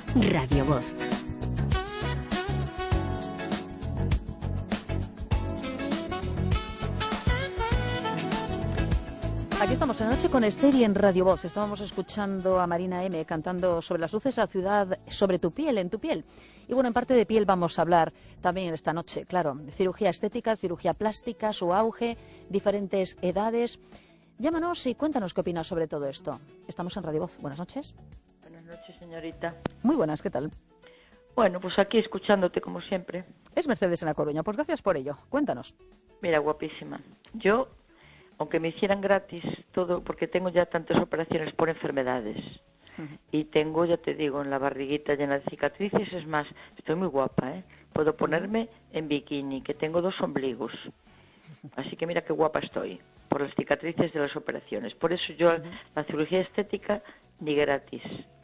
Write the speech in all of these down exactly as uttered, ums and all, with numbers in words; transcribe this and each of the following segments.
Radio Voz. Aquí estamos en La Noche con Esther y en Radio Voz. Estábamos escuchando a Marina M. cantando sobre las luces de la ciudad, sobre tu piel, en tu piel. Y bueno, en parte de piel vamos a hablar también esta noche, claro, de cirugía estética, cirugía plástica, su auge, diferentes edades. Llámanos y cuéntanos qué opinas sobre todo esto. Estamos en Radio Voz. Buenas noches. Buenas noches, señorita. Muy buenas, ¿qué tal? Bueno, pues aquí escuchándote como siempre. Es Mercedes en La Coruña, pues gracias por ello. Cuéntanos. Mira, guapísima. Yo, aunque me hicieran gratis todo, porque tengo ya tantas operaciones por enfermedades, uh-huh. y tengo, ya te digo, en la barriguita llena de cicatrices, es más, estoy muy guapa, ¿eh? Puedo ponerme en bikini, que tengo dos ombligos. Así que mira qué guapa estoy, por las cicatrices de las operaciones. Por eso yo, uh-huh. la cirugía estética, ni gratis.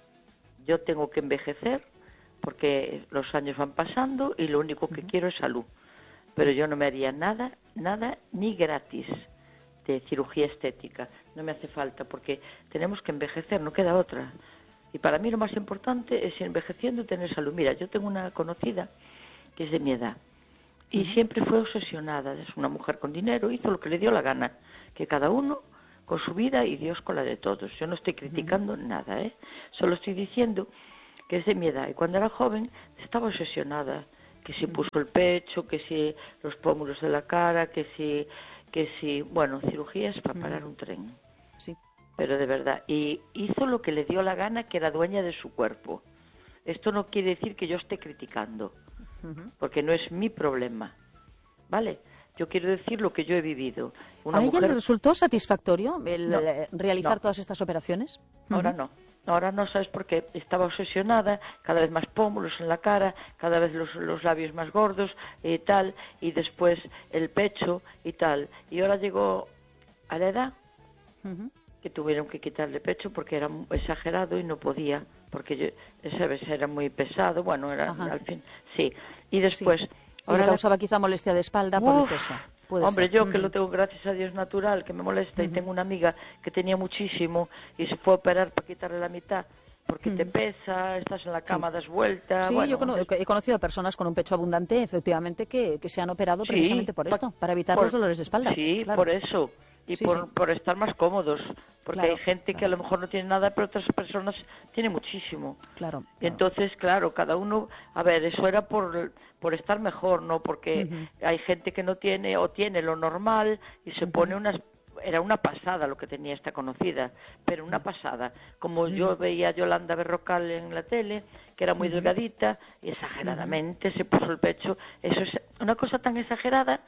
Yo tengo que envejecer, porque los años van pasando y lo único que uh-huh. quiero es salud. Pero yo no me haría nada, nada, ni gratis de cirugía estética. No me hace falta, porque tenemos que envejecer, no queda otra. Y para mí lo más importante es, envejeciendo, tener salud. Mira, yo tengo una conocida que es de mi edad y uh-huh. siempre fue obsesionada. Es una mujer con dinero, hizo lo que le dio la gana, que cada uno con su vida y Dios con la de todos. Yo no estoy criticando uh-huh. nada, ¿eh? Solo estoy diciendo que es de mi edad y cuando era joven estaba obsesionada, que si puso el pecho, que si los pómulos de la cara, que si que si, bueno, cirugías para parar un tren. Sí. Pero de verdad, y hizo lo que le dio la gana, que era dueña de su cuerpo. Esto no quiere decir que yo esté criticando, uh-huh. porque no es mi problema, ¿vale? Yo quiero decir lo que yo he vivido. Una ¿A ella mujer... le resultó satisfactorio el no, realizar no. todas estas operaciones? Ahora Uh-huh. no. Ahora no, ¿sabes por qué? Estaba obsesionada, cada vez más pómulos en la cara, cada vez los, los labios más gordos y tal, y después el pecho y tal. Y ahora llegó a la edad uh-huh. que tuvieron que quitarle pecho porque era exagerado y no podía, porque yo, ¿sabes? Era muy pesado, bueno, era Ajá. al fin, sí. Y después... Sí. Ahora le causaba la... quizá molestia de espalda Uf, por el peso. Puede hombre, ser. yo uh-huh. que lo tengo gracias a Dios natural, que me molesta, uh-huh. y tengo una amiga que tenía muchísimo y se fue a operar para quitarle la mitad, porque uh-huh. te pesa, estás en la cama, sí. das vueltas... Sí, bueno, yo cono- he conocido a personas con un pecho abundante, efectivamente, que, que se han operado sí, precisamente por esto, pa- para evitar por, los dolores de espalda. Sí, claro. por eso, y sí, por, sí. por estar más cómodos, porque claro, hay gente claro. que a lo mejor no tiene nada, pero otras personas tienen muchísimo. Claro. Y claro. entonces, claro, cada uno... A ver, eso era por, por estar mejor, ¿no? Porque uh-huh. hay gente que no tiene o tiene lo normal y se uh-huh. pone unas... Era una pasada lo que tenía esta conocida, pero una pasada. Como uh-huh. yo veía a Yolanda Berrocal en la tele, que era muy uh-huh. delgadita, y exageradamente uh-huh. se puso el pecho. Eso es una cosa tan exagerada,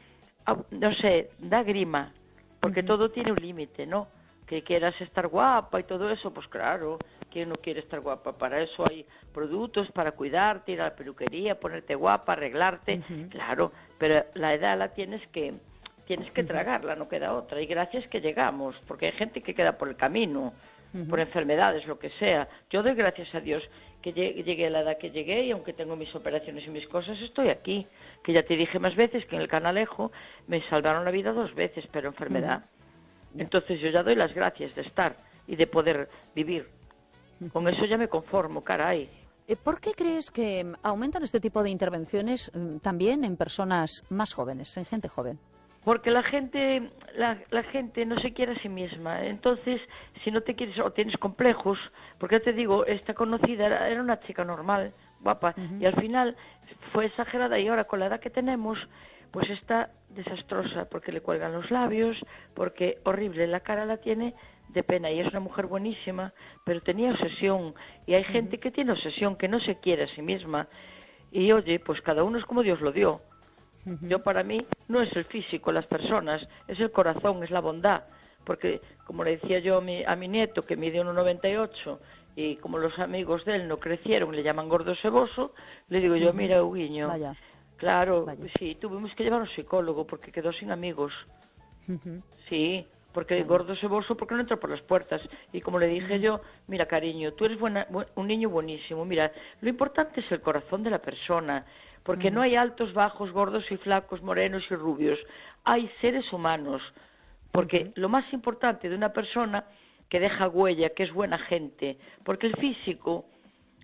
no sé, da grima, porque uh-huh. todo tiene un límite, ¿no? Que quieras estar guapa y todo eso, pues claro, ¿quién no quiere estar guapa? Para eso hay productos para cuidarte, ir a la peluquería, ponerte guapa, arreglarte, uh-huh. claro, pero la edad la tienes que... Tienes que tragarla, no queda otra. Y gracias que llegamos, porque hay gente que queda por el camino, uh-huh. por enfermedades, lo que sea. Yo doy gracias a Dios que llegué a la edad que llegué y aunque tengo mis operaciones y mis cosas, estoy aquí. Que ya te dije más veces que en el Canalejo me salvaron la vida dos veces, pero enfermedad. Uh-huh. Entonces yo ya doy las gracias de estar y de poder vivir. Uh-huh. Con eso ya me conformo, caray. ¿Por qué crees que aumentan este tipo de intervenciones también en personas más jóvenes, en gente joven? Porque la gente, la, la gente no se quiere a sí misma. Entonces, si no te quieres o tienes complejos, porque ya te digo, esta conocida era, era una chica normal, guapa, uh-huh. y al final fue exagerada y ahora con la edad que tenemos, pues está desastrosa, porque le cuelgan los labios, porque horrible, la cara la tiene de pena y es una mujer buenísima, pero tenía obsesión y hay uh-huh. gente que tiene obsesión, que no se quiere a sí misma. Y oye, pues cada uno es como Dios lo dio. Uh-huh. Yo para mí no es el físico, las personas, es el corazón, es la bondad, porque como le decía yo a mi, a mi nieto que mide uno noventa y ocho y como los amigos de él no crecieron, le llaman gordo ceboso, le digo yo, uh-huh. mira, Huguiño, Vaya. claro, Vaya. sí, tuvimos que llevar a un psicólogo porque quedó sin amigos, uh-huh. sí, porque Vaya. gordo ceboso porque no entra por las puertas, y como le dije uh-huh. yo, mira cariño, tú eres buena, bu- un niño buenísimo, mira, lo importante es el corazón de la persona, porque uh-huh. no hay altos, bajos, gordos y flacos, morenos y rubios. Hay seres humanos, porque uh-huh. lo más importante de una persona que deja huella, que es buena gente, porque el físico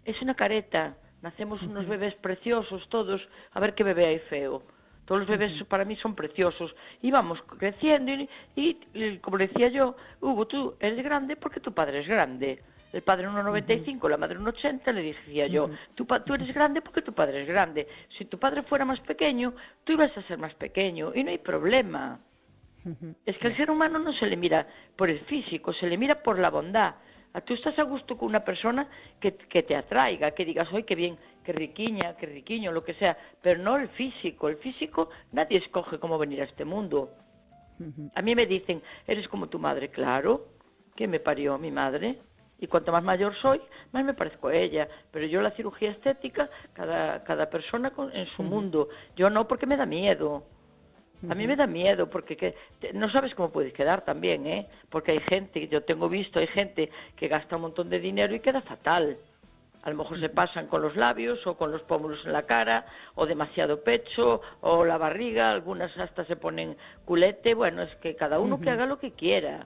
es una careta. Nacemos unos bebés preciosos todos, a ver qué bebé hay feo. Todos los bebés para mí son preciosos. Y vamos creciendo y, y, y como decía yo, Hugo, tú eres grande porque tu padre es grande. El padre uno noventa y cinco, uh-huh. la madre uno ochenta, le decía yo, uh-huh. tú, tú eres grande porque tu padre es grande. Si tu padre fuera más pequeño, tú ibas a ser más pequeño y no hay problema. Uh-huh. Es que al ser humano no se le mira por el físico, se le mira por la bondad. Tú estás a gusto con una persona que, que te atraiga, que digas, ¡ay, qué bien, qué riquiña, qué riquiño, lo que sea! Pero no el físico. El físico nadie escoge cómo venir a este mundo. Uh-huh. A mí me dicen, eres como tu madre. Claro, que me parió mi madre. Y cuanto más mayor soy, más me parezco a ella. Pero yo la cirugía estética, cada, cada persona con, en su uh-huh. mundo. Yo no, porque me da miedo. A mí me da miedo porque que, no sabes cómo puedes quedar también, ¿eh? Porque hay gente, yo tengo visto, hay gente que gasta un montón de dinero y queda fatal. A lo mejor se pasan con los labios o con los pómulos en la cara, o demasiado pecho, o la barriga, algunas hasta se ponen culete. Bueno, es que cada uno uh-huh. que haga lo que quiera.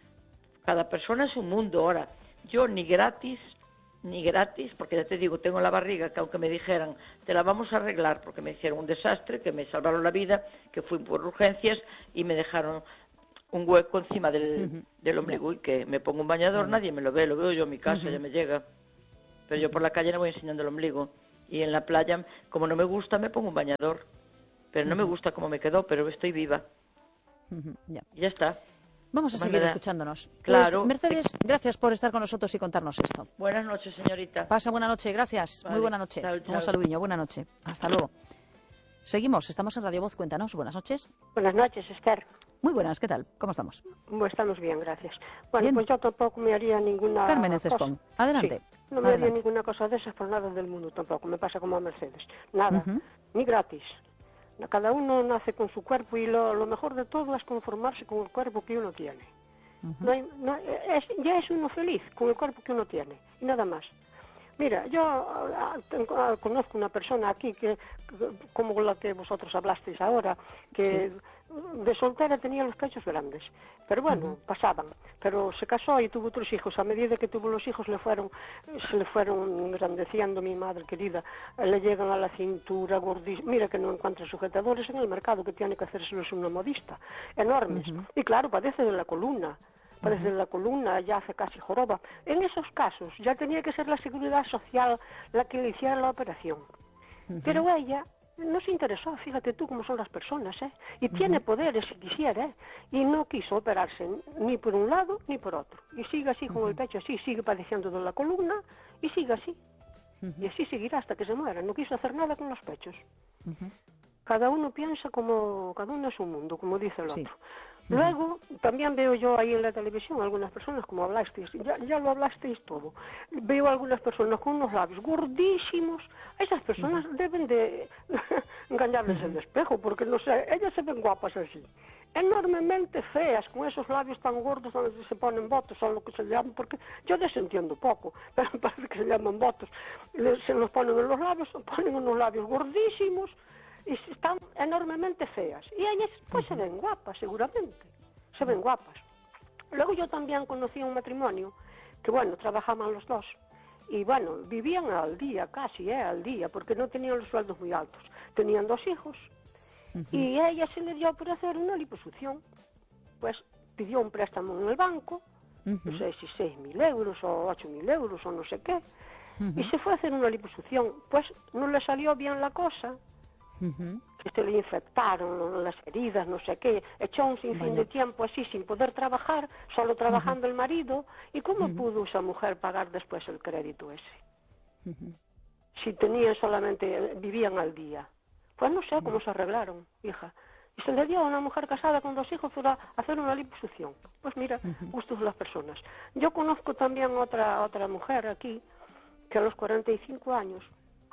Cada persona es un mundo. Ahora, yo ni gratis... ni gratis, porque ya te digo, tengo la barriga que aunque me dijeran, te la vamos a arreglar, porque me hicieron un desastre, que me salvaron la vida, que fui por urgencias y me dejaron un hueco encima del, uh-huh. del ombligo, y que me pongo un bañador, uh-huh. nadie me lo ve, lo veo yo en mi casa, uh-huh. ya me llega, pero yo por la calle no voy enseñando el ombligo, y en la playa, como no me gusta, me pongo un bañador, pero no uh-huh. me gusta cómo me quedó, pero estoy viva, uh-huh. ya. y ya está. Vamos a seguir manera. escuchándonos. Claro. Pues, Mercedes, gracias por estar con nosotros y contarnos esto. Buenas noches, señorita. Pasa buena noche, gracias. Vale. Muy buena noche. Chao, chao. Un saludiño, buena noche. Hasta luego. Seguimos, estamos en Radio Voz, cuéntanos. Buenas noches. Buenas noches, Esther. Muy buenas, ¿qué tal? ¿Cómo estamos? Pues estamos bien, gracias. Bueno, bien. Pues yo tampoco me haría ninguna Carmen cosa. Cespón, adelante. Sí, no me adelante. haría ninguna cosa de esas por nada del mundo tampoco. Me pasa como a Mercedes. Nada, uh-huh. ni gratis. Cada uno nace con su cuerpo y lo, lo mejor de todo es conformarse con el cuerpo que uno tiene. Uh-huh. No hay, no, es, ya es uno feliz con el cuerpo que uno tiene y nada más. Mira, yo a, a, conozco una persona aquí que, como la que vosotros hablasteis ahora, que sí. de soltera tenía los pechos grandes, pero bueno, uh-huh. pasaban, pero se casó y tuvo otros hijos. A medida que tuvo los hijos le fueron, se le fueron engrandeciendo, mi madre querida, le llegan a la cintura, gordísima. Mira que no encuentra sujetadores en el mercado, que tiene que hacérselos una modista, enormes, uh-huh. y claro, padece de la columna. Padece uh-huh. de la columna, ya hace casi joroba. En esos casos ya tenía que ser la Seguridad Social la que le hiciera la operación. Uh-huh. Pero ella no se interesó, fíjate tú cómo son las personas, ¿eh? Y uh-huh. tiene poderes si quisiera, ¿eh? Y no quiso operarse ni por un lado ni por otro. Y sigue así con uh-huh. el pecho así, sigue padeciendo de la columna y sigue así. Uh-huh. Y así seguirá hasta que se muera. No quiso hacer nada con los pechos. Uh-huh. Cada uno piensa como, cada uno es un mundo, como dice el sí. otro. Luego, también veo yo ahí en la televisión algunas personas, como hablasteis, ya, ya lo hablasteis todo, veo algunas personas con unos labios gordísimos. Esas personas uh-huh. deben de engañarles uh-huh. el espejo, porque no sé, ellas se ven guapas así, enormemente feas, con esos labios tan gordos donde se ponen botos, o lo que se llaman, porque yo desentiendo poco, pero parece que se llaman botos, se los ponen en los labios, ponen unos labios gordísimos, y están enormemente feas. Y ellas pues uh-huh. se ven guapas, seguramente. Se ven guapas. Luego yo también conocí un matrimonio que, bueno, trabajaban los dos. Y, bueno, vivían al día, casi, ¿eh? Al día, porque no tenían los sueldos muy altos. Tenían dos hijos. Uh-huh. Y a ella se le dio por hacer una liposucción. Pues pidió un préstamo en el banco, uh-huh. no sé si seis mil euros o ocho mil euros o no sé qué. Uh-huh. Y se fue a hacer una liposucción. Pues no le salió bien la cosa. Uh-huh. Que se le infectaron las heridas, no sé qué, echó un sinfín Vaya. de tiempo así sin poder trabajar, solo trabajando uh-huh. el marido. ¿Y cómo uh-huh. pudo esa mujer pagar después el crédito ese? Uh-huh. Si tenían solamente, vivían al día. Pues no sé cómo uh-huh. se arreglaron, hija. Y se le dio a una mujer casada con dos hijos para hacer una liposucción. Pues mira, uh-huh. gustos de las personas. Yo conozco también otra otra mujer aquí, que a los cuarenta y cinco años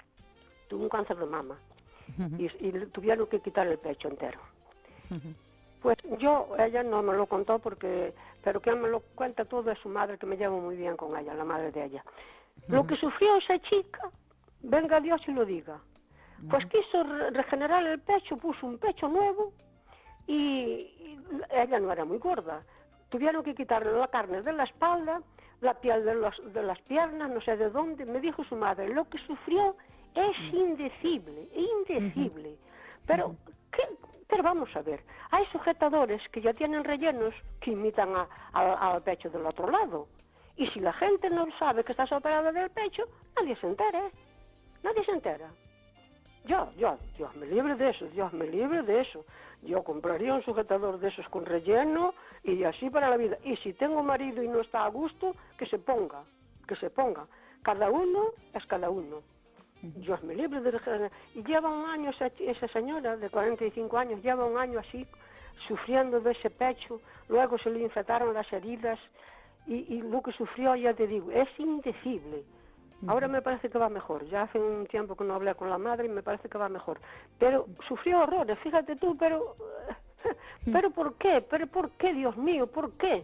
tuvo un cáncer de mama. Uh-huh. Y, y le tuvieron que quitar el pecho entero. Uh-huh. Pues yo, ella no me lo contó porque, pero quien me lo cuenta todo es su madre, que me llevo muy bien con ella, la madre de ella. Uh-huh. Lo que sufrió esa chica, venga Dios y lo diga. Uh-huh. Pues quiso re- regenerar el pecho, puso un pecho nuevo y, y ella no era muy gorda. Tuvieron que quitarle la carne de la espalda, la piel de, los, de las piernas, no sé de dónde. Me dijo su madre, lo que sufrió es indecible, indecible. Pero, ¿qué? Pero vamos a ver, hay sujetadores que ya tienen rellenos que imitan a, a, al pecho del otro lado. Y si la gente no sabe que estás operada del pecho, nadie se entera, ¿eh? Nadie se entera. Yo, yo, Dios me libre de eso, Dios me libre de eso. Yo compraría un sujetador de esos con relleno y así para la vida. Y si tengo marido y no está a gusto, que se ponga, que se ponga. Cada uno es cada uno. Dios me libre de... Y lleva un año esa, esa señora de cuarenta y cinco años, lleva un año así, sufriendo de ese pecho, luego se le infectaron las heridas y, y lo que sufrió, ya te digo, es indecible. Ahora me parece que va mejor, ya hace un tiempo que no hablé con la madre y me parece que va mejor. Pero sufrió horrores, fíjate tú, pero... ¿Pero por qué? ¿Pero por qué, Dios mío? ¿Por qué?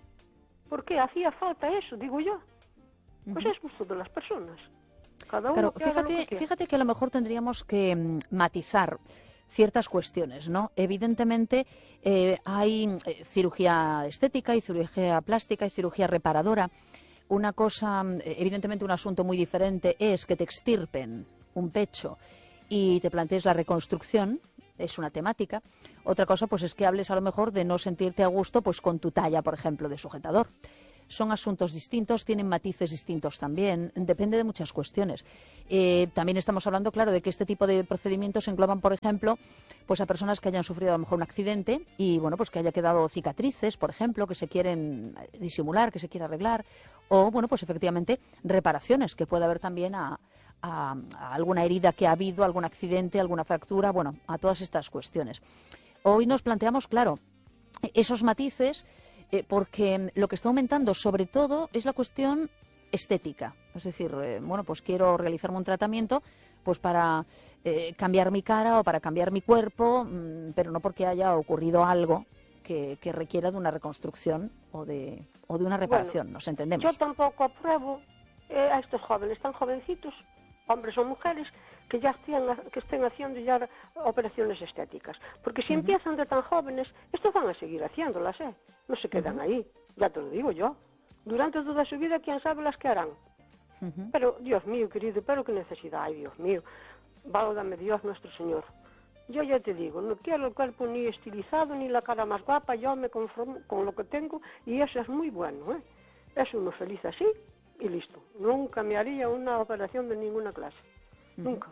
¿Por qué hacía falta eso, digo yo? Pues es gusto de las personas. Cada uno claro, que haga lo fíjate, que fíjate que a lo mejor tendríamos que mm, matizar ciertas cuestiones, ¿no? Evidentemente eh, hay eh, cirugía estética, hay cirugía plástica, hay cirugía reparadora. Una cosa, eh, evidentemente un asunto muy diferente es que te extirpen un pecho y te plantees la reconstrucción, es una temática. Otra cosa pues es que hables a lo mejor de no sentirte a gusto pues con tu talla, por ejemplo, de sujetador. Son asuntos distintos, tienen matices distintos también, depende de muchas cuestiones. Eh, también estamos hablando, claro, de que este tipo de procedimientos engloban, por ejemplo, pues a personas que hayan sufrido a lo mejor un accidente y, bueno, pues que haya quedado cicatrices, por ejemplo, que se quieren disimular, que se quiere arreglar, o, bueno, pues efectivamente reparaciones, que puede haber también a, a, a alguna herida que ha habido, algún accidente, alguna fractura, bueno, a todas estas cuestiones. Hoy nos planteamos, claro, esos matices. Eh, porque lo que está aumentando sobre todo es la cuestión estética. Es decir, eh, bueno, pues quiero realizarme un tratamiento pues para eh, cambiar mi cara o para cambiar mi cuerpo, mmm, pero no porque haya ocurrido algo que, que requiera de una reconstrucción o de, o de una reparación, bueno, nos entendemos. Yo tampoco apruebo eh, a estos jóvenes tan jovencitos, hombres o mujeres, que ya estén, que estén haciendo ya operaciones estéticas. Porque si uh-huh. empiezan de tan jóvenes, estos van a seguir haciéndolas, ¿eh? No se quedan uh-huh. ahí, ya te lo digo yo. Durante toda su vida, quién sabe las que harán. Uh-huh. Pero, Dios mío, querido, pero qué necesidad hay, Dios mío. Válgame Dios nuestro Señor. Yo ya te digo, no quiero el cuerpo ni estilizado, ni la cara más guapa, yo me conformo con lo que tengo y eso es muy bueno, ¿eh? Es uno feliz así y listo. Nunca me haría una operación de ninguna clase. Nunca.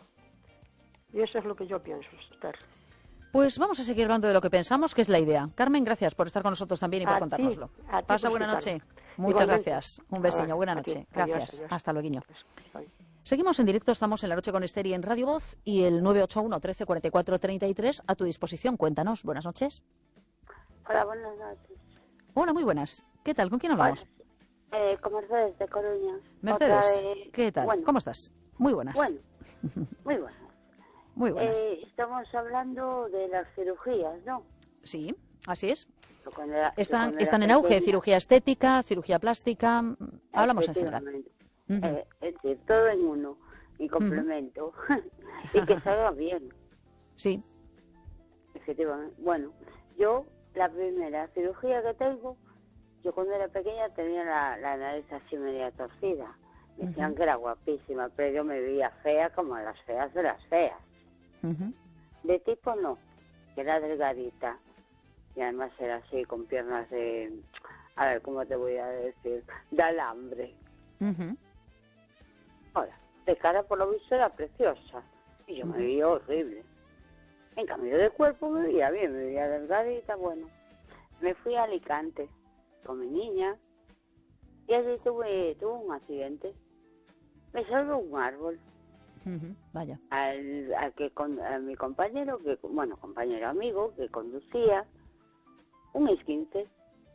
Y eso es lo que yo pienso, Esther. Pues vamos a seguir hablando de lo que pensamos, que es la idea. Carmen, gracias por estar con nosotros también y por a contárnoslo. Ti, a ti Pasa por buena noche. Muchas Igualmente. gracias. Un besiño. Buena noche. Gracias. Adiós, adiós. Hasta luego. Adiós. Seguimos en directo, estamos en La Noche con Esther y en Radio Voz y el nueve ocho uno, trece, cuarenta y cuatro, treinta y tres a tu disposición. Cuéntanos. Buenas noches. Hola, buenas noches. Hola, muy buenas. ¿Qué tal? ¿Con quién hablamos? Eh, con Mercedes de Coruña. Mercedes, de... ¿qué tal? Bueno. ¿Cómo estás? Muy buenas. Bueno, muy buenas. Muy buenas. Eh, estamos hablando de las cirugías, ¿no? Sí, así es. Era, están están en auge, cirugía estética, cirugía plástica, hablamos en general. Uh-huh. Eh, es decir, todo en uno, y complemento, uh-huh. y que salga bien. Sí. Efectivamente. Bueno, yo, la primera cirugía que tengo, yo cuando era pequeña tenía la, la nariz así media torcida. Me decían uh-huh. que era guapísima, pero yo me veía fea como las feas de las feas. Uh-huh. De tipo no, que era delgadita. Y además era así, con piernas de... A ver, ¿cómo te voy a decir? De alambre. Uh-huh. Ahora, de cara por lo visto era preciosa. Y yo uh-huh. me veía horrible. En cambio de cuerpo me veía bien, me veía delgadita, bueno. Me fui a Alicante con mi niña. Y allí tuve, tuve un accidente. Me salvó un árbol. Uh-huh. Vaya. Al, al que con, a mi compañero, que bueno, compañero amigo, que conducía, un esguince.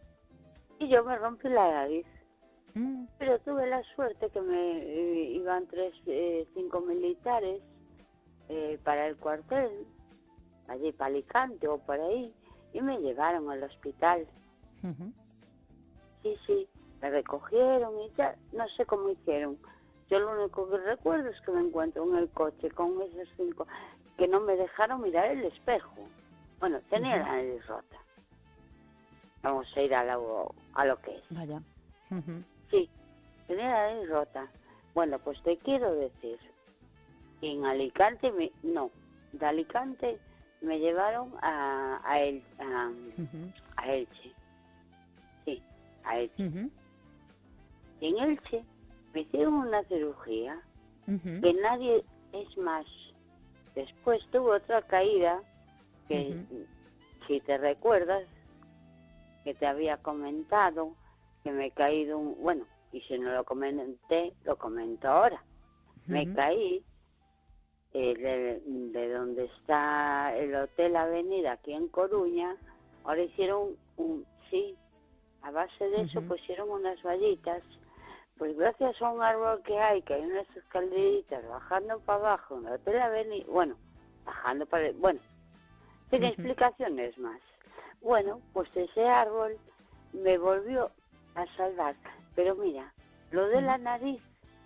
Y yo me rompí la nariz. Mm. Pero tuve la suerte que me eh, iban tres, eh, cinco militares eh, para el cuartel, allí para Alicante o por ahí, y me llevaron al hospital. Uh-huh. Sí, sí, me recogieron y ya, no sé cómo hicieron. Yo lo único que recuerdo es que me encuentro en el coche con esos cinco que no me dejaron mirar el espejo. Bueno, tenía uh-huh. la nariz rota. Vamos a ir a lo, a lo que es. Vaya. Uh-huh. Sí, tenía la nariz rota. Bueno, pues te quiero decir, en Alicante, me, no, de Alicante me llevaron a, a, El, a, uh-huh. a Elche. Sí, a Elche. Uh-huh. Y en Elche me hicieron una cirugía uh-huh. que nadie, es más, después tuve otra caída que, uh-huh. si te recuerdas, que te había comentado, que me he caído, un, bueno, y si no lo comenté, lo comento ahora. Uh-huh. Me caí eh, de, de donde está el Hotel Avenida, aquí en Coruña. Ahora hicieron un, sí, a base de uh-huh. eso pusieron unas vallitas. Pues gracias a un árbol que hay, que hay unas escaleritas bajando para abajo, en el Hotel Avenida, bueno, bajando para, bueno, sin uh-huh. explicaciones más. Bueno, pues ese árbol me volvió a salvar. Pero mira, lo de la nariz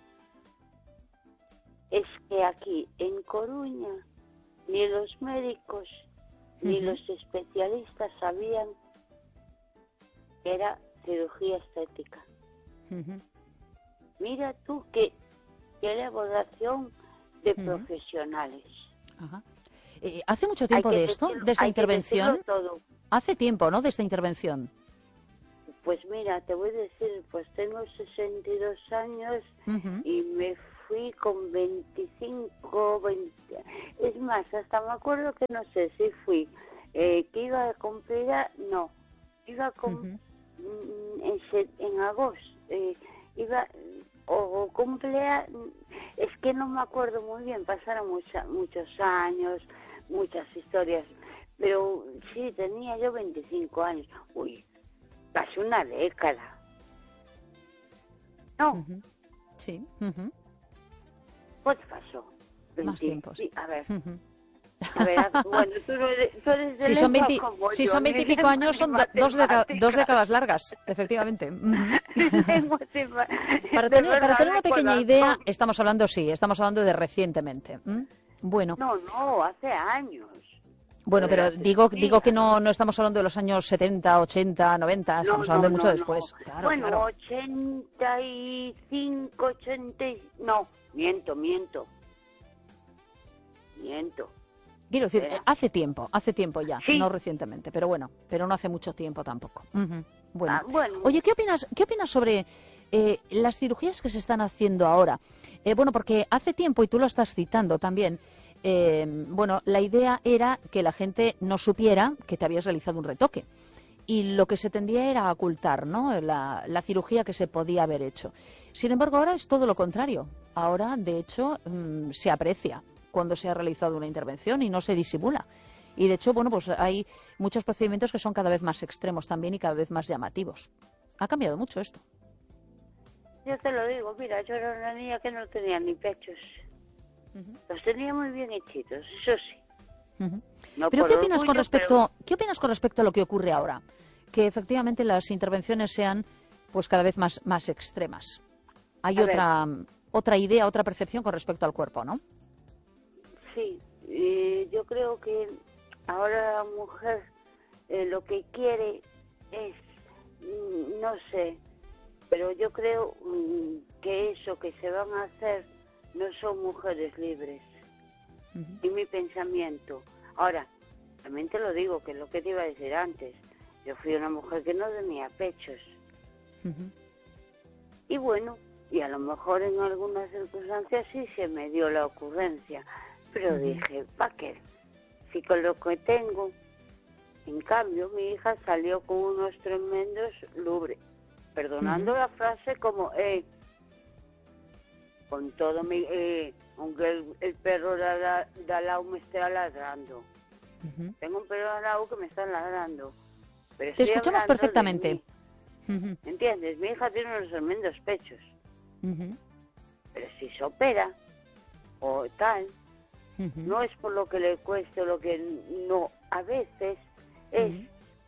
es que aquí en Coruña ni los médicos uh-huh. ni los especialistas sabían que era cirugía estética. Uh-huh. Mira tú qué, qué elaboración de uh-huh. profesionales. Ajá. Eh, ¿Hace mucho tiempo de esto, decirlo, de esta intervención? Todo. Hace tiempo, ¿no?, de esta intervención. Pues mira, te voy a decir, pues tengo sesenta y dos años uh-huh. y me fui con veinticinco, veinte... Es más, hasta me acuerdo que no sé si fui, eh, que iba a cumplir, no, iba con, uh-huh. en, en agosto, eh, iba, o, o cumplea, es que no me acuerdo muy bien, pasaron mucha, muchos años, muchas historias, pero sí, tenía yo veinticinco años, uy, casi una década. No. Uh-huh. Sí. Uh-huh. ¿Cuánto pasó? veinte, Más tiempos. Sí, a ver. Uh-huh. A ver, bueno, tú, no eres, tú eres de si son veinte, como si yo, son veintipico años, son dos, deca, dos décadas largas, efectivamente. Uh-huh. para, tener, para tener una pequeña idea, estamos hablando, sí, estamos hablando de recientemente. ¿Mm? Bueno. No, no, hace años. Bueno, pero digo digo que no no estamos hablando de los años setenta, ochenta, noventa, estamos no, hablando no, de mucho no, después. No. Claro, bueno, claro. ochenta y cinco, ochenta y... No, miento, miento. Miento. Quiero decir, Era. hace tiempo, hace tiempo ya, sí. no recientemente, pero bueno, pero no hace mucho tiempo tampoco. Uh-huh. Bueno. Ah, bueno. Oye, ¿qué opinas, qué opinas sobre eh, las cirugías que se están haciendo ahora? Eh, bueno, porque hace tiempo, y tú lo estás citando también, Eh, bueno, la idea era que la gente no supiera que te habías realizado un retoque y lo que se tendía era a ocultar, ¿no?, la, la cirugía que se podía haber hecho. Sin embargo, ahora es todo lo contrario. Ahora, de hecho, mmm, se aprecia cuando se ha realizado una intervención y no se disimula. Y de hecho, bueno, pues hay muchos procedimientos que son cada vez más extremos también y cada vez más llamativos. Ha cambiado mucho esto. Yo te lo digo, mira, yo era una niña que no tenía ni pechos. Uh-huh. Los tenía muy bien hechitos, eso sí. Uh-huh. No pero ¿qué opinas orgullo, con respecto pero... qué opinas con respecto a lo que ocurre ahora? Que efectivamente las intervenciones sean pues cada vez más más extremas. Hay a otra ver. otra idea, otra percepción con respecto al cuerpo, ¿no? Sí, eh, yo creo que ahora la mujer eh, lo que quiere es, no sé, pero yo creo mm, que eso que se van a hacer no son mujeres libres. Uh-huh. Y mi pensamiento. Ahora, también te lo digo, que es lo que te iba a decir antes. Yo fui una mujer que no tenía pechos. Uh-huh. Y bueno, y a lo mejor en algunas circunstancias sí se me dio la ocurrencia. Pero uh-huh. dije, ¿para qué? Si con lo que tengo... En cambio, mi hija salió con unos tremendos lubres. Perdonando uh-huh. la frase como... Eh, con todo mi... Eh, aunque el, el perro de, la, de al lado me esté ladrando. Uh-huh. Tengo un perro de al lado que me está ladrando. Pero te escuchamos perfectamente. Uh-huh. ¿Entiendes? Mi hija tiene unos tremendos pechos. Uh-huh. Pero si se opera o tal, uh-huh. no es por lo que le cueste, lo que no... A veces es uh-huh.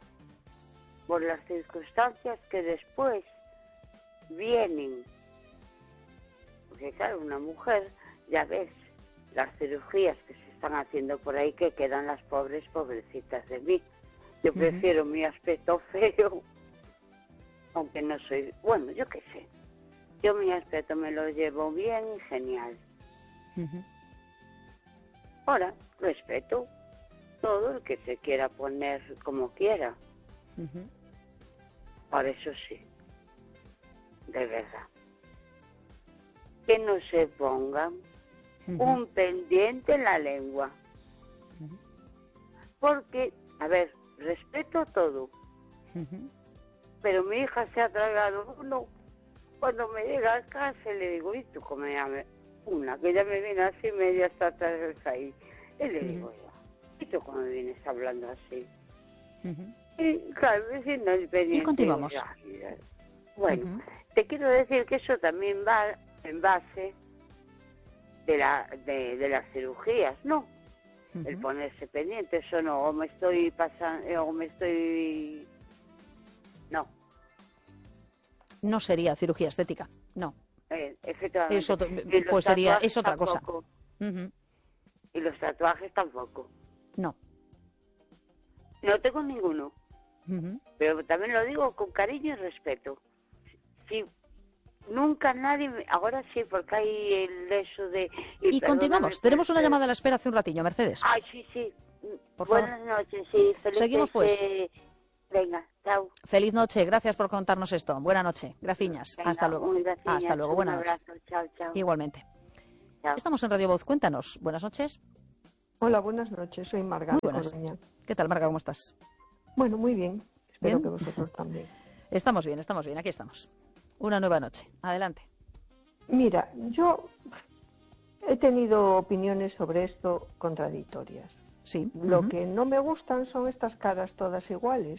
por las circunstancias que después vienen. Porque claro, una mujer, ya ves, las cirugías que se están haciendo por ahí, que quedan las pobres, pobrecitas de mí. Yo uh-huh. prefiero mi aspecto feo, aunque no soy, bueno, yo qué sé. Yo mi aspecto me lo llevo bien y genial. Uh-huh. Ahora, respeto todo el que se quiera poner como quiera. Uh-huh. Por eso sí, de verdad. Que no se pongan uh-huh. un pendiente en la lengua. Uh-huh. Porque, a ver, respeto todo. Uh-huh. Pero mi hija se ha tragado uno. Cuando me llega a casa le digo, ¿y tú cómo llamas? Una, que ya me viene así media hasta atrás ahí. Y le digo yo, ¿y tú cómo me vienes hablando así? Uh-huh. Y claro, vecino el pendiente. Y continuamos. Bueno, uh-huh. te quiero decir que eso también va en base de, la, de, de las cirugías, ¿no? Uh-huh. El ponerse pendiente, eso no, o me estoy pasando, o me estoy... No. No sería cirugía estética, no. Eh, efectivamente. Es otro, pues sería, es otra cosa. Uh-huh. Y los tatuajes tampoco. No. No tengo ninguno. Uh-huh. Pero también lo digo con cariño y respeto. Si nunca nadie... Me... Ahora sí, porque hay el eso de... Y, y continuamos. Tenemos una llamada a la espera hace un ratillo, Mercedes. Ay, sí, sí. Por Buenas favor. noches, sí. Felices, Seguimos, pues. Eh... Venga, chao. Feliz noche, gracias por contarnos esto. Buena noche, graciñas. Venga, hasta luego. Graciñas, hasta luego, buena un abrazo. noche. Chao, chao. Igualmente. Chao. Estamos en Radio Voz, cuéntanos. Buenas noches. Hola, buenas noches, soy Marga. Muy buenas. ¿Qué tal, Marga? ¿Cómo estás? Bueno, muy bien. Espero ¿Bien? que vosotros también. Estamos bien, estamos bien, aquí estamos. Una nueva noche. Adelante. Mira, yo he tenido opiniones sobre esto contradictorias. Sí. Lo uh-huh. que no me gustan son estas caras todas iguales.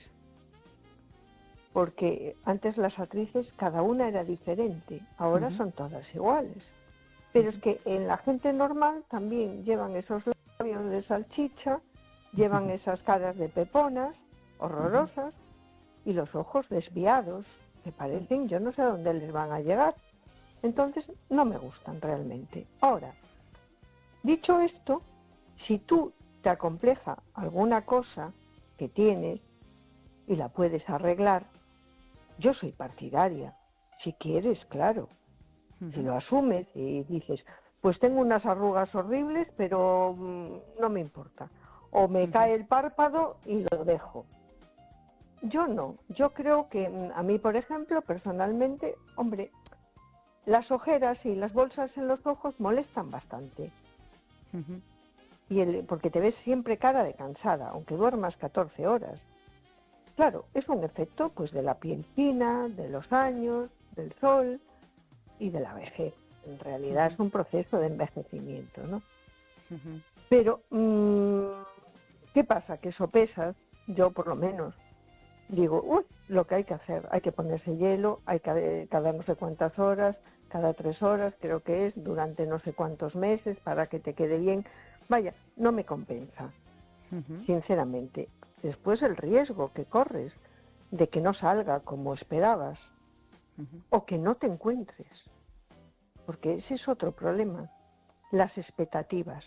Porque antes las actrices, cada una era diferente, ahora uh-huh. son todas iguales. Pero uh-huh. es que en la gente normal también llevan esos labios de salchicha, llevan uh-huh. esas caras de peponas, horrorosas, uh-huh. y los ojos desviados, que parecen, yo no sé a dónde les van a llegar. Entonces, no me gustan realmente. Ahora, dicho esto, si tú te acompleja alguna cosa que tienes y la puedes arreglar, yo soy partidaria, si quieres, claro. Uh-huh. Si lo asumes y dices, pues tengo unas arrugas horribles, pero mmm, no me importa. O me uh-huh. cae el párpado y lo dejo. Yo no. Yo creo que a mí, por ejemplo, personalmente, hombre, las ojeras y las bolsas en los ojos molestan bastante. Uh-huh. Y el, porque te ves siempre cara de cansada, aunque duermas catorce horas. Claro, es un efecto pues de la piel fina, de los años, del sol y de la vejez. En realidad uh-huh. es un proceso de envejecimiento, ¿no? Uh-huh. Pero, mmm, ¿qué pasa? Que sopesas, yo por lo menos, digo, uy, lo que hay que hacer, hay que ponerse hielo, hay que cada no sé cuántas horas, cada tres horas, creo que es, durante no sé cuántos meses, para que te quede bien. Vaya, no me compensa, uh-huh. sinceramente. Después el riesgo que corres de que no salga como esperabas uh-huh. o que no te encuentres, porque ese es otro problema, las expectativas.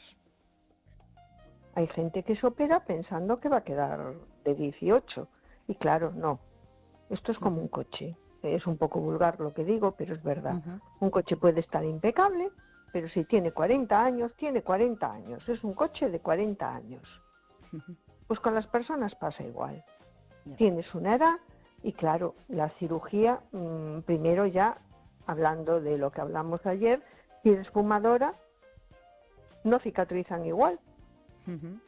Hay gente que se opera pensando que va a quedar de dieciocho y claro, no, esto es como uh-huh. un coche, es un poco vulgar lo que digo, pero es verdad. Uh-huh. Un coche puede estar impecable, pero si tiene cuarenta años, tiene cuarenta años, es un coche de cuarenta años. Uh-huh. Pues con las personas pasa igual. Yeah. Tienes una edad y claro, la cirugía, mmm, primero ya, hablando de lo que hablamos ayer, si eres fumadora, no cicatrizan igual. Uh-huh.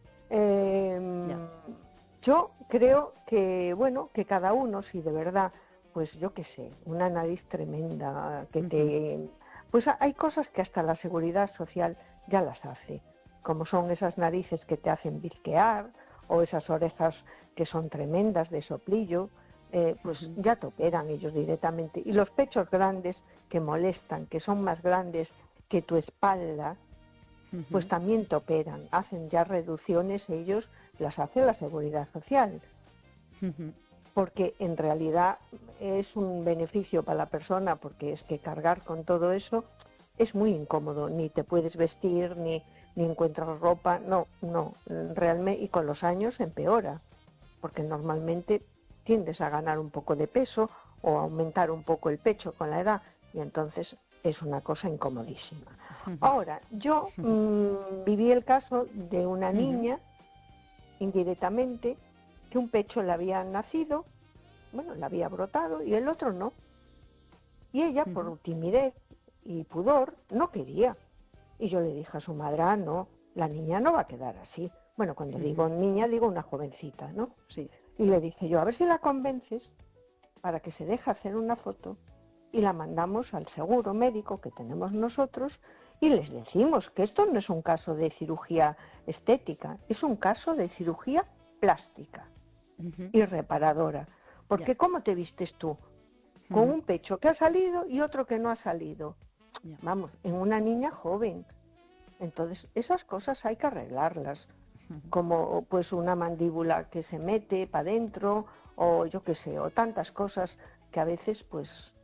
eh, yeah. Yo creo que, bueno, que cada uno, si de verdad, pues yo qué sé, una nariz tremenda, que uh-huh. te... Pues hay cosas que hasta la seguridad social ya las hace, como son esas narices que te hacen bizquear, o esas orejas que son tremendas de soplillo, eh, pues uh-huh. ya te operan ellos directamente. Y los pechos grandes que molestan, que son más grandes que tu espalda, uh-huh. pues también te operan. Hacen ya reducciones, ellos las hace la seguridad social. Uh-huh. Porque en realidad es un beneficio para la persona, porque es que cargar con todo eso es muy incómodo, ni te puedes vestir, ni, ni encuentras ropa, no, no, realmente, y con los años empeora, porque normalmente tiendes a ganar un poco de peso o a aumentar un poco el pecho con la edad, y entonces es una cosa incomodísima. Uh-huh. Ahora, yo mmm, viví el caso de una niña, uh-huh. indirectamente, que un pecho le había nacido, bueno, le había brotado y el otro no. Y ella, uh-huh. por timidez y pudor, no quería. Y yo le dije a su madre, ah, no, la niña no va a quedar así. Bueno, cuando uh-huh. digo niña, digo una jovencita, ¿no? Sí. Y le dije yo, a ver si la convences para que se deje hacer una foto y la mandamos al seguro médico que tenemos nosotros y les decimos que esto no es un caso de cirugía estética, es un caso de cirugía plástica uh-huh. y reparadora. Porque yeah. ¿cómo te vistes tú? Con uh-huh. un pecho que ha salido y otro que no ha salido. Yeah. Vamos, en una niña joven. Entonces, esas cosas hay que arreglarlas. Como pues una mandíbula que se mete para adentro o yo qué sé, o tantas cosas que a veces pues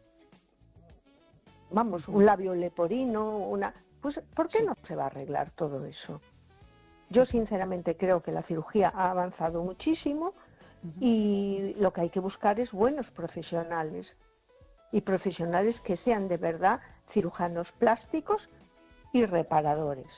vamos, un labio leporino, una pues ¿por qué sí. no se va a arreglar todo eso? Yo sinceramente creo que la cirugía ha avanzado muchísimo uh-huh. y lo que hay que buscar es buenos profesionales y profesionales que sean de verdad cirujanos plásticos y reparadores.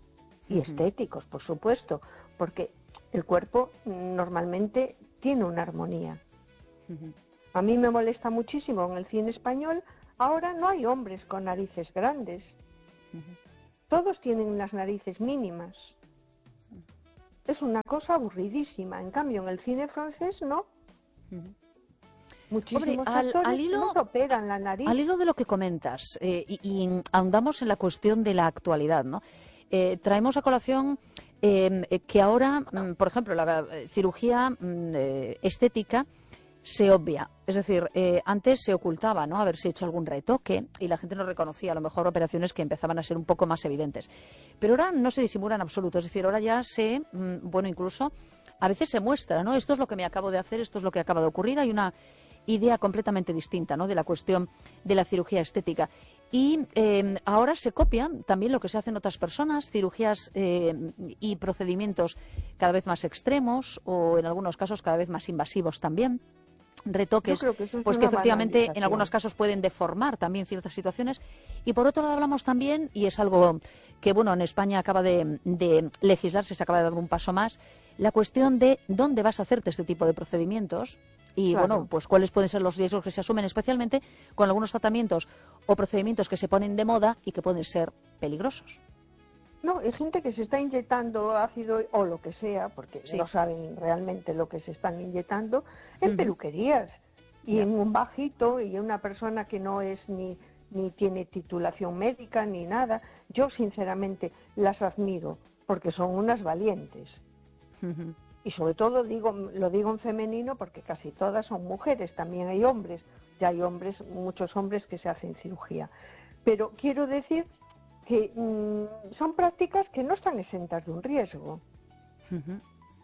Y uh-huh. estéticos, por supuesto, porque el cuerpo normalmente tiene una armonía. Uh-huh. A mí me molesta muchísimo en el cine español, ahora no hay hombres con narices grandes. Uh-huh. Todos tienen unas narices mínimas. Uh-huh. Es una cosa aburridísima. En cambio, en el cine francés, no. Uh-huh. Muchísimos Hombre, al, actores al hilo, nos operan la nariz. Al hilo de lo que comentas, eh, y, y ahondamos en la cuestión de la actualidad, ¿no? Eh, traemos a colación eh, que ahora, mm, por ejemplo, la eh, cirugía mm, eh, estética se obvia. Es decir, eh, antes se ocultaba, ¿no?, haberse hecho algún retoque y la gente no reconocía a lo mejor operaciones que empezaban a ser un poco más evidentes. Pero ahora no se disimula en absoluto. Es decir, ahora ya se, mm, bueno, incluso a veces se muestra, ¿no? Esto es lo que me acabo de hacer, esto es lo que acaba de ocurrir. Hay una idea completamente distinta, ¿no?, de la cuestión de la cirugía estética. Y eh, ahora se copia también lo que se hace en otras personas, cirugías eh, y procedimientos cada vez más extremos o en algunos casos cada vez más invasivos también. Retoques que pues que efectivamente en algunos casos pueden deformar también ciertas situaciones. Y por otro lado hablamos también, y es algo que bueno en España acaba de, de legislarse, se acaba de dar un paso más, la cuestión de dónde vas a hacerte este tipo de procedimientos. Y claro. bueno, pues cuáles pueden ser los riesgos que se asumen, especialmente con algunos tratamientos o procedimientos que se ponen de moda y que pueden ser peligrosos. No, hay gente que se está inyectando ácido o lo que sea, porque sí. no saben realmente lo que se están inyectando, en uh-huh. peluquerías. Y yeah. en un bajito, y una persona que no es ni, ni tiene titulación médica ni nada. Yo, sinceramente, las admiro, porque son unas valientes. Uh-huh. Y sobre todo digo, lo digo en femenino porque casi todas son mujeres, también hay hombres, ya hay hombres, muchos hombres que se hacen cirugía. Pero quiero decir que mmm, son prácticas que no están exentas de un riesgo. Uh-huh.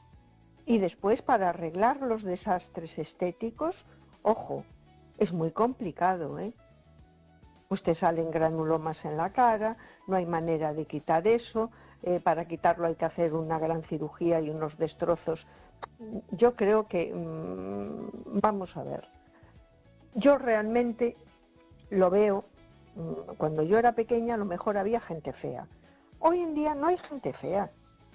Y después para arreglar los desastres estéticos, ojo, es muy complicado, ¿eh? Pues te salen granulomas en la cara, no hay manera de quitar eso. Eh, para quitarlo hay que hacer una gran cirugía y unos destrozos. Yo creo que, mmm, vamos a ver, yo realmente lo veo, mmm, cuando yo era pequeña a lo mejor había gente fea. Hoy en día no hay gente fea,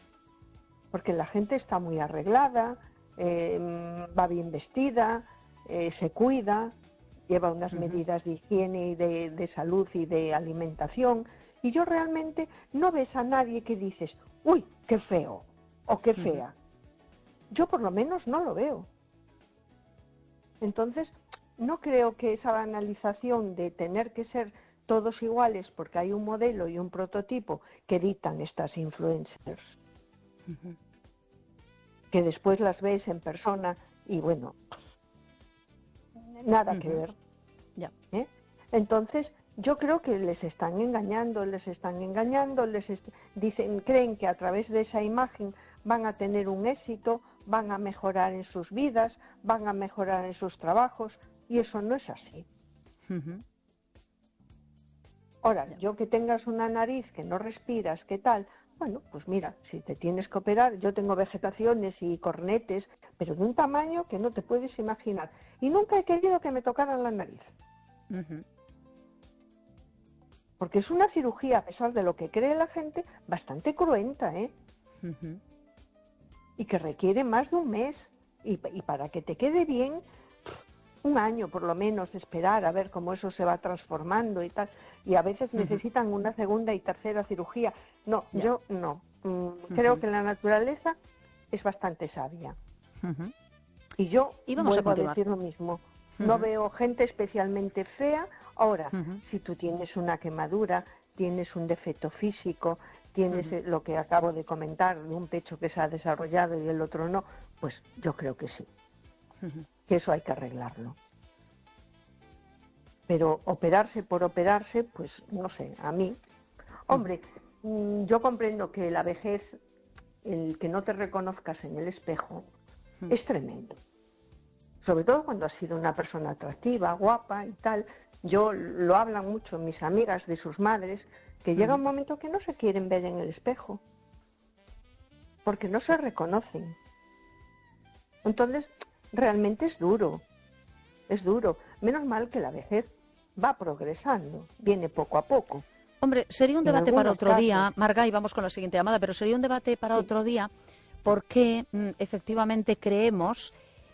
porque la gente está muy arreglada, eh, va bien vestida, eh, se cuida, lleva unas uh-huh. medidas de higiene y de, de salud y de alimentación. Y yo realmente no ves a nadie que dices, uy, qué feo, o qué fea. Uh-huh. Yo por lo menos no lo veo. Entonces, no creo que esa banalización de tener que ser todos iguales porque hay un modelo y un prototipo que dictan estas influencers, uh-huh. que después las ves en persona y bueno, nada uh-huh. que ver. Yeah. ¿Eh? Entonces, yo creo que les están engañando, les están engañando, les est- dicen, creen que a través de esa imagen van a tener un éxito, van a mejorar en sus vidas, van a mejorar en sus trabajos, y eso no es así. Uh-huh. Ahora, yo que tengas una nariz que no respiras, ¿qué tal? Bueno, pues mira, si te tienes que operar, yo tengo vegetaciones y cornetes, pero de un tamaño que no te puedes imaginar. Y nunca he querido que me tocaran la nariz. Uh-huh. Porque es una cirugía, a pesar de lo que cree la gente, bastante cruenta, ¿eh? Uh-huh. Y que requiere más de un mes. Y, y para que te quede bien, un año por lo menos, esperar a ver cómo eso se va transformando y tal. Y a veces uh-huh. necesitan una segunda y tercera cirugía. No, yeah. yo no. Mm, uh-huh. Creo que la naturaleza es bastante sabia. Uh-huh. Y yo y vamos vuelvo a, a decir lo mismo. Uh-huh. No veo gente especialmente fea. Ahora, uh-huh. si tú tienes una quemadura, tienes un defecto físico, tienes uh-huh. lo que acabo de comentar, un pecho que se ha desarrollado y el otro no, pues yo creo que sí. Uh-huh. Que eso hay que arreglarlo. Pero operarse por operarse, pues no sé, a mí... Hombre, uh-huh. yo comprendo que la vejez, el que no te reconozcas en el espejo, uh-huh. es tremendo. Sobre todo cuando has sido una persona atractiva, guapa y tal. Yo lo hablan mucho mis amigas de sus madres, que uh-huh. llega un momento que no se quieren ver en el espejo, porque no se reconocen. Entonces, realmente es duro, es duro. Menos mal que la vejez va progresando, viene poco a poco. Hombre, sería un debate para otro casos. día, Marga, y vamos con la siguiente llamada, pero sería un debate para sí. otro día, porque mm, efectivamente creemos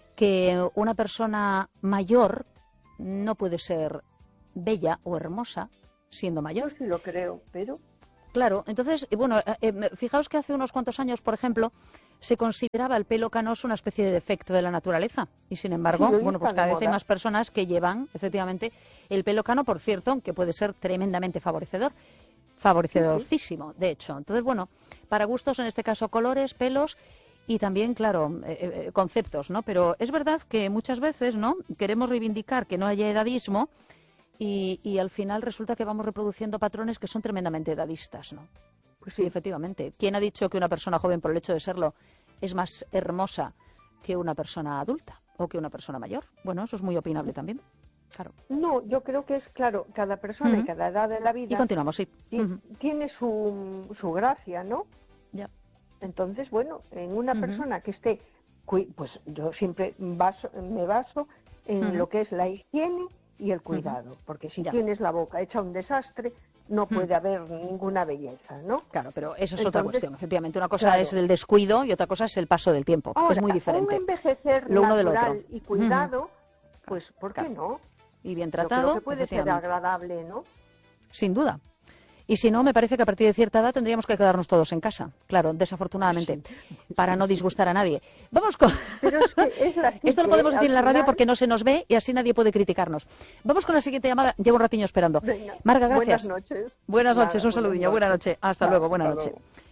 que una persona mayor no puede ser bella o hermosa siendo mayor. Yo sí lo creo, pero... Claro, entonces, bueno, eh, fijaos que hace unos cuantos años, por ejemplo, se consideraba el pelo canoso una especie de defecto de la naturaleza. Y sin embargo, sí, bueno, pues cada vez hay más personas que llevan, efectivamente, el pelo cano, por cierto, que puede ser tremendamente favorecedor. Favorecedorcísimo, de hecho. Entonces, bueno, para gustos, en este caso, colores, pelos... Y también, claro, eh, eh, conceptos, ¿no? Pero es verdad que muchas veces, ¿no? Queremos reivindicar que no haya edadismo y, y al final resulta que vamos reproduciendo patrones que son tremendamente edadistas, ¿no? Pues sí, efectivamente. ¿Quién ha dicho que una persona joven, por el hecho de serlo, es más hermosa que una persona adulta o que una persona mayor? Bueno, eso es muy opinable también. Claro. No, yo creo que es, claro, cada persona uh-huh. y cada edad de la vida... Y continuamos, sí. Uh-huh. Tiene su, su gracia, ¿no? Ya. Entonces, bueno, en una uh-huh. persona que esté, pues yo siempre baso, me baso en uh-huh. lo que es la higiene y el cuidado, uh-huh. porque si ya. tienes la boca hecha un desastre, no puede uh-huh. haber ninguna belleza, ¿no? Claro, pero eso es Entonces, otra cuestión, efectivamente. Una cosa claro. es el descuido y otra cosa es el paso del tiempo. Ahora, es muy diferente. Un envejecer lo uno natural del otro. y cuidado, uh-huh. pues ¿por qué claro. no? Y bien tratado, yo creo que puede ser agradable, ¿no? Sin duda. Y si no, me parece que a partir de cierta edad tendríamos que quedarnos todos en casa. Claro, desafortunadamente, para no disgustar a nadie. Vamos con... Pero es que es la Esto lo podemos decir en la radio final... porque no se nos ve y así nadie puede criticarnos. Vamos con la siguiente llamada. Llevo un ratiño esperando. Venga. Marga, gracias. Buenas noches. Buenas noches, Nada, un saludillo. Buenas noches. Hasta Nada, luego, buenas noches.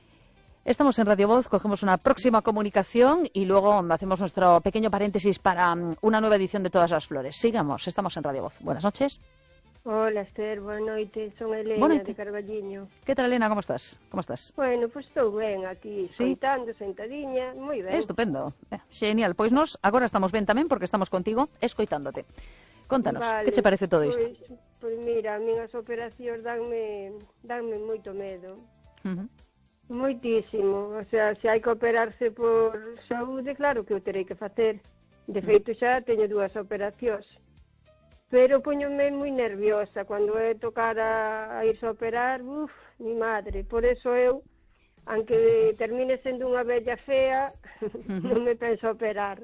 Estamos en Radio Voz, cogemos una próxima comunicación y luego hacemos nuestro pequeño paréntesis para um, una nueva edición de Todas las Flores. Sigamos, estamos en Radio Voz. Buenas noches. Hola, Esther, boa noite, son Elena de Carballiño. Que tal, Elena, como estás? Como estás? Bueno, pois pues estou ben aquí, escoitando, ¿Sí? sentadiña, moi ben. Estupendo, eh, genial. Pois nos agora estamos ben tamén porque estamos contigo escoitándote. Contanos, vale, que che parece todo isto? Pois, pois mira, a min as operacións danme, danme moito medo. Uh-huh. Moitísimo, o sea, se hai que operarse por saúde, claro que o terei que facer. De feito xa teño dúas operacións. Pero poñome moi nerviosa cando é tocar a, a irse a operar, uff, mi madre. Por eso eu, aunque termine sendo unha bella fea, uh-huh. non me penso operar.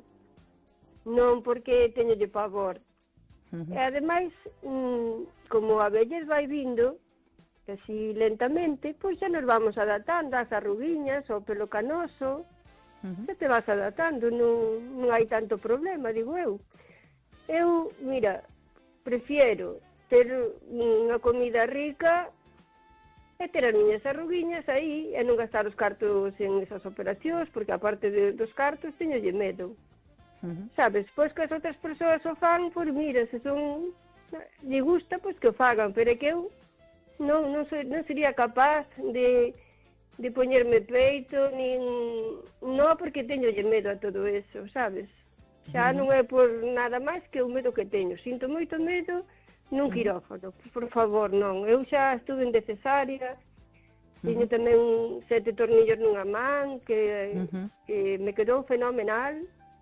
Non porque teñolle pavor. Uh-huh. E ademais, mmm, como a vellez vai vindo, así lentamente, pois xa nos vamos adaptando ás arruguiñas, ao pelo canoso, uh-huh. xa te vas adaptando, non, non hai tanto problema, digo eu. Eu, mira... Prefiero ter unha comida rica e ter as miñas arruguiñas aí e non gastar os cartos en esas operacións, porque aparte de, dos cartos teñolle medo. Uh-huh. Sabes, pois que as outras persoas o fan, pois mira, se son lle gusta, pois que o fagan, pero é que eu non, non, so, non sería capaz de, de poñerme peito, nin non porque teñolle medo a todo eso, sabes? Xa non é por nada máis que o medo que teño. Sinto moito medo nun quirófano. Por favor, non. Eu xa estuve en de cesárea, teño tamén sete tornillos nunha man, que, uh-huh. que me quedou fenomenal.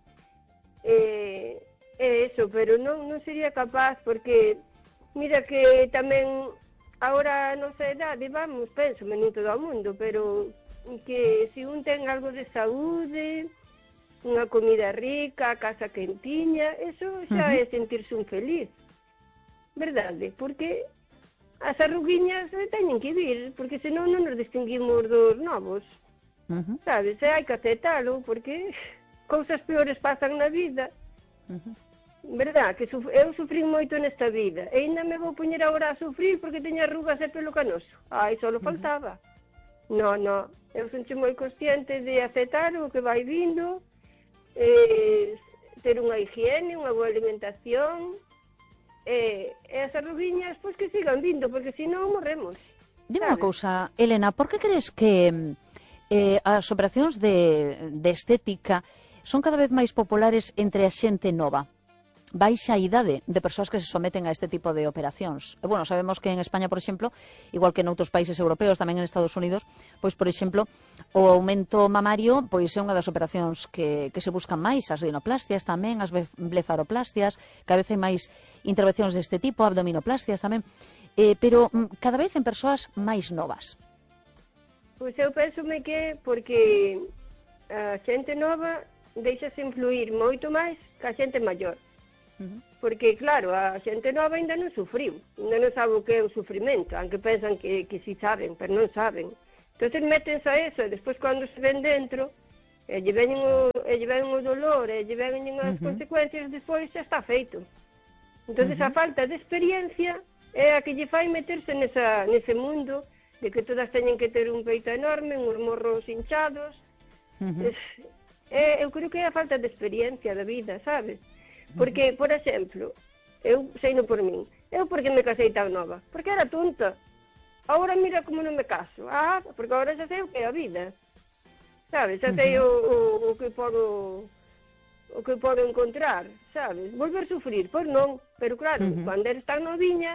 E, e eso, pero non, non sería capaz, porque mira que tamén ahora a nosa idade, vamos, penso, non todo o mundo, pero que se un ten algo de saúde, unha comida rica, a casa quentiña, eso xa uh-huh. é sentirse un feliz, verdade? Porque as arruguiñas teñen que vir, porque senón non nos distinguimos dos novos, uh-huh. sabes? E hai que aceptalo, porque cousas peores pasan na vida, uh-huh. verdad? Que suf- eu sufrín moito nesta vida, e ainda me vou poñer agora a sufrir porque teño arrugas e pelo canoso. Ai, só lo faltaba. Uh-huh. No, no, eu sonche moi consciente de aceptar o que vai vindo, eh, ter unha higiene, unha boa alimentación, e, e as arruguiñas, pois que sigan vindo, porque senón morremos. Dime unha cousa, Elena, por que crees que eh, as operacións de, de estética son cada vez máis populares entre a xente nova? Baixa a idade de persoas que se someten a este tipo de operacións. E, bueno, sabemos que en España, por exemplo, igual que en outros países europeos, tamén en Estados Unidos, pois, por exemplo, o aumento mamario pois é unha das operacións que, que se buscan máis, as rinoplastias tamén, as blefaroplastias, cada vez hai máis intervencións deste tipo, abdominoplastias tamén, eh, pero cada vez en persoas máis novas. Pois eu pensome que porque a xente nova deixase influir moito máis que a xente maior. Uh-huh. Porque, claro, a xente nova ainda non sufriu, ainda non sabe o que é o sufrimento, aunque pensan que, que si saben, pero non saben. Entón métense a eso, e despois cando se ven dentro, e lle ven o, e lle ven o dolor, e lle ven as uh-huh. consecuencias, despois xa está feito. Entón uh-huh. a falta de experiencia é a que lle fai meterse nesa, nese mundo de que todas teñen que ter un peito enorme, uns morros hinchados. Uh-huh. Es, é, eu creo que é a falta de experiencia da vida, sabes? Porque, por exemplo, eu sei no por min, eu porque me casei tan nova? Porque era tonta. Agora mira como non me caso. Ah, porque agora xa sei o que é a vida. Sabes, xa sei o, o, o que podo o que podo encontrar, sabes? Volver a sufrir, pois non, pero claro, uh-huh. cando eres tan noviña,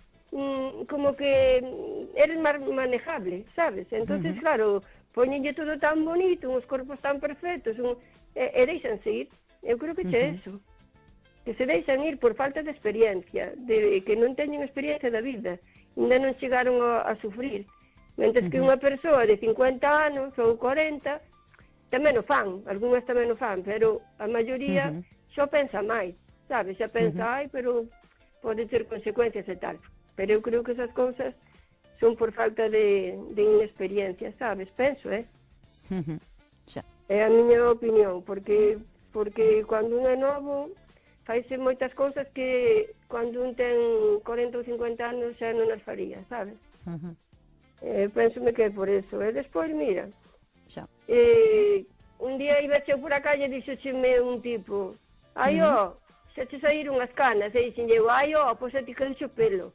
mmm, como que eres máis manejable, sabes? Entonces, uh-huh. claro, poñenlle todo tan bonito, uns corpos tan perfectos, un, e, e deixanse ir. Eu creo que che uh-huh. eso. Que se deixan ir por falta de experiencia, de que non teñen experiencia da vida, ainda non chegaron a, a sufrir. Mentres uh-huh. que unha persoa de cincuenta anos ou cuarenta tamén o fan, algunhas tamén o fan, pero a maioría uh-huh. xa pensa máis, sabes? Xa pensa, uh-huh. ai, pero pode ter consecuencias e tal. Pero eu creo que esas cousas son por falta de, de inexperiencia, sabes? Penso, eh? Uh-huh. Xa. É a miña opinión, porque porque cando un é novo faise moitas cousas que cando un ten cuarenta ou cincuenta anos xa non as faría, sabes? Uh-huh. Eh, pensome que é por eso. E despois, mira, xa. Eh, un día iba eu por a calle e dixocheme un tipo, ai, ó, uh-huh. xa te saíron as canas, e dixen eu, ai, ó, pois xa te quedou o pelo.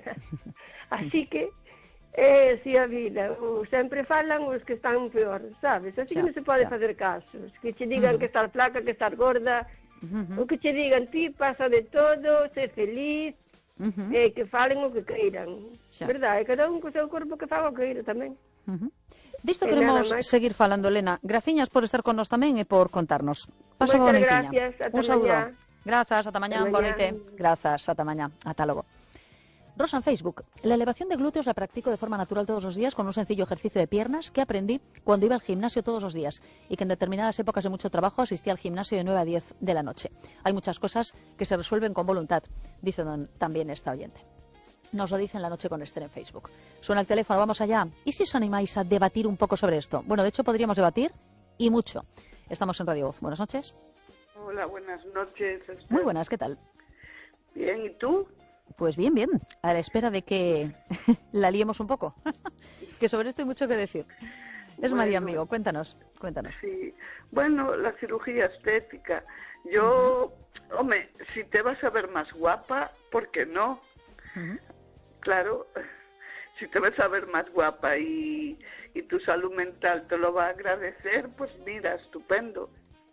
Así que, é así a vida, o, sempre falan os que están peor, sabes? Así xa, que non se pode xa. facer casos, que che digan uh-huh. que estar flaca, que estar gorda. Uh-huh. O que che digan ti pasa de todo, sé feliz, uh-huh. eh, que falen o que queiran, xa. Verdad? E cada un co seu corpo que faga o que queira tamén. Uh-huh. Disto queremos seguir falando, Elena. Graciñas por estar con nos tamén e por contarnos. Pasa boa noitiña. Un saúdo. Grazas, ata mañá, boa noite. Grazas, ata mañá. Ata logo. Rosa en Facebook. La elevación de glúteos la practico de forma natural todos los días con un sencillo ejercicio de piernas que aprendí cuando iba al gimnasio todos los días y que en determinadas épocas de mucho trabajo asistía al gimnasio de nueve a diez de la noche. Hay muchas cosas que se resuelven con voluntad, dice don, también esta oyente. Nos lo dice en La Noche con Esther en Facebook. Suena el teléfono, vamos allá. ¿Y si os animáis a debatir un poco sobre esto? Bueno, de hecho podríamos debatir y mucho. Estamos en Radio Voz. Buenas noches. Hola, buenas noches, Esther. Muy buenas, ¿qué tal? Bien, ¿y tú? Pues bien, bien, a la espera de que la liemos un poco, que sobre esto hay mucho que decir. Es bueno, María Amigo, cuéntanos, cuéntanos. Sí, bueno, la cirugía estética. Yo, uh-huh. hombre, si te vas a ver más guapa, ¿por qué no? Uh-huh. Claro, si te vas a ver más guapa y, y tu salud mental te lo va a agradecer, pues mira, estupendo.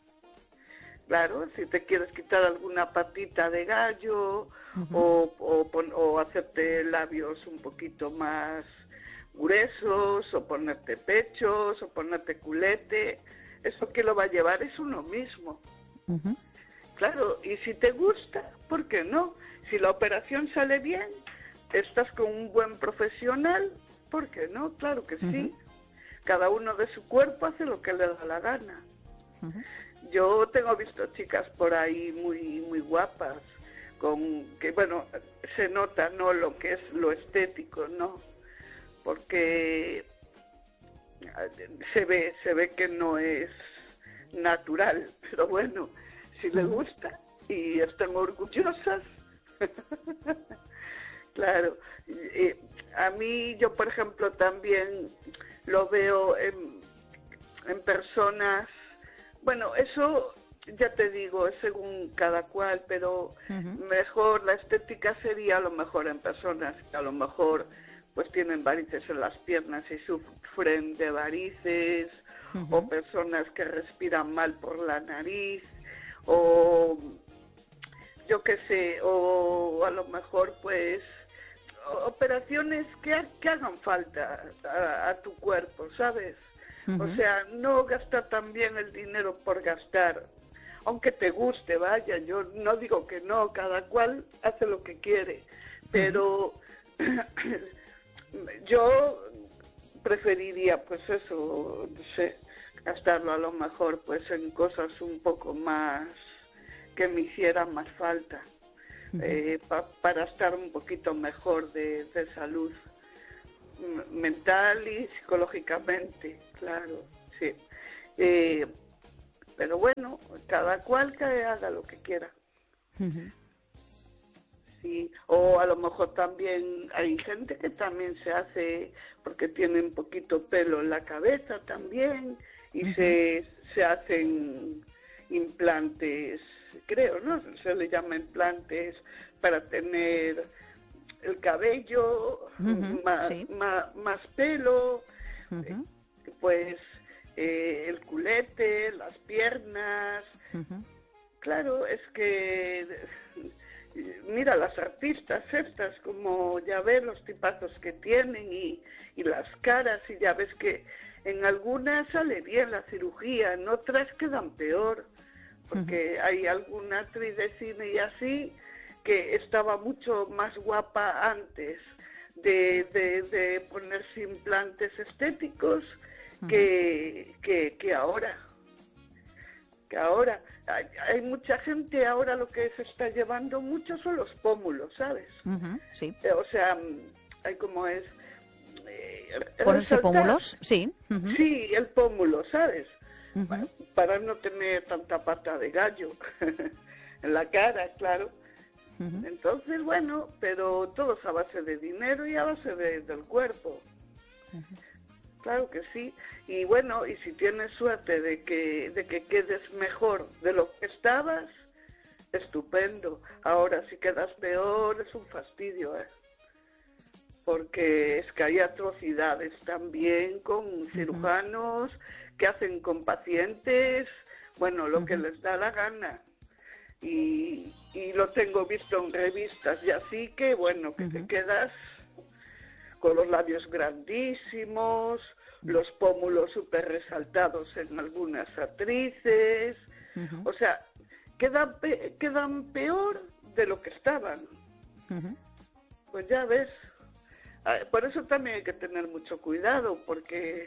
Claro, si te quieres quitar alguna patita de gallo uh-huh. o, o, o hacerte labios un poquito más gruesos, o ponerte pechos, o ponerte culete, eso que lo va a llevar es uno mismo. Uh-huh. Claro, y si te gusta, ¿por qué no? Si la operación sale bien, estás con un buen profesional, ¿por qué no? Claro que sí. Uh-huh. Cada uno de su cuerpo hace lo que le da la gana. Uh-huh. Yo tengo visto chicas por ahí muy muy guapas, con que, bueno, se nota, ¿no?, lo que es lo estético, ¿no? Porque se ve, se ve que no es natural, pero bueno, si les gusta y están orgullosas, claro. Eh, a mí, yo por ejemplo también lo veo en, en personas, bueno, eso ya te digo, es según cada cual, pero uh-huh. mejor la estética sería a lo mejor en personas que a lo mejor pues tienen varices en las piernas y sufren de varices, uh-huh. o personas que respiran mal por la nariz, o yo qué sé, o a lo mejor pues operaciones que, que hagan falta a, a tu cuerpo, ¿sabes? Uh-huh. O sea, no gastar también el dinero por gastar, aunque te guste, vaya, yo no digo que no, cada cual hace lo que quiere, pero uh-huh. yo preferiría, pues eso, no sé, gastarlo a lo mejor pues en cosas un poco más que me hicieran más falta, uh-huh. eh, pa, para estar un poquito mejor de, de salud m- mental y psicológicamente, claro, sí. Eh, pero bueno, cada cual que haga lo que quiera. Uh-huh. Sí, o a lo mejor también hay gente que también se hace porque tiene un poquito pelo en la cabeza también y uh-huh. se, se hacen implantes, creo, ¿no? Se le llama implantes para tener el cabello, uh-huh. más, sí. más, más pelo, uh-huh. pues eh, el culete, las piernas. Uh-huh. Claro, es que mira las artistas estas, como ya ves los tipazos que tienen y, y las caras, y ya ves que en algunas sale bien la cirugía, en otras quedan peor, porque uh-huh. hay alguna actriz de cine y así que estaba mucho más guapa antes de, de, de ponerse implantes estéticos uh-huh. que, que, que ahora. Que ahora hay, hay mucha gente, ahora lo que se está llevando mucho son los pómulos, ¿sabes? Uh-huh, sí. Eh, o sea, hay como es... Eh, ¿Ponerse resaltar, pómulos? Sí. Uh-huh. Sí, el pómulo, ¿sabes? Uh-huh. Para, para no tener tanta pata de gallo en la cara, claro. Uh-huh. Entonces, bueno, pero todo es a base de dinero y a base de, del cuerpo. Uh-huh. Claro que sí, y bueno, y si tienes suerte de que de que quedes mejor de lo que estabas, estupendo. Ahora, si quedas peor, es un fastidio, ¿eh? Porque es que hay atrocidades también con uh-huh. cirujanos que hacen con pacientes, bueno, lo uh-huh. que les da la gana. Y, y lo tengo visto en revistas y así que, bueno, que uh-huh. te quedas con los labios grandísimos, los pómulos súper resaltados en algunas actrices, uh-huh. o sea, quedan, pe- quedan peor de lo que estaban. Uh-huh. Pues ya ves, por eso también hay que tener mucho cuidado, porque